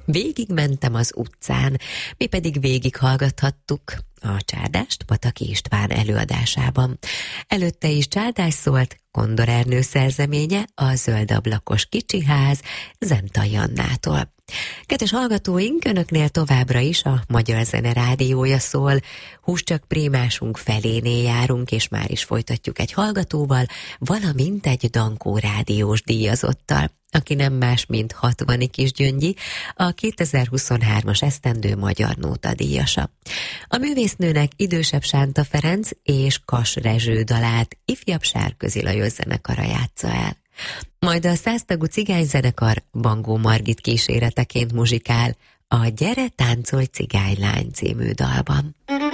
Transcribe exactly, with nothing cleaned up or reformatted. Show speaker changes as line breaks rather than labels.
Végigmentem az utcán, mi pedig végighallgathattuk a Csárdást Pataki István előadásában. Előtte is Csárdás szólt, Kondor Ernő szerzeménye, a Zöldablakos kicsi ház Zentai Jannától. Kedves hallgatóink, önöknél továbbra is a Magyar Zene Rádiója szól, Húscsak Prémásunk felénél járunk, és már is folytatjuk egy hallgatóval, valamint egy Dankó rádiós díjazottal, aki nem más, mint Hatvani Kisgyöngyi, a kétezer-huszonhármas esztendő Magyar Nóta díjasa. A művésznőnek idősebb Sánta Ferenc és Kass Rezső dalát ifjabb Sárközi Lajos zenekara játsza el. Majd a száztagú cigányzenekar Bangó Margit kíséreteként muzsikál a Gyere táncolj cigánylány című dalban.